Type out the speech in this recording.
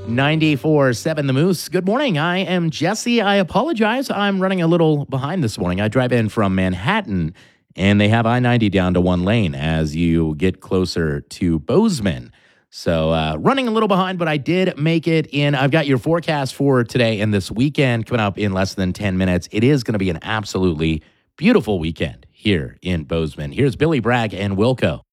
94.7 The Moose. Good morning. I am Jesse. I apologize. I'm running a little behind this morning. I drive in from Manhattan, and they have I-90 down to one lane as you get closer to Bozeman. So running a little behind, but I did make it in. I've got your forecast for today and this weekend coming up in less than 10 minutes. It is going to be an absolutely beautiful weekend here in Bozeman. Here's Billy Bragg and Wilco.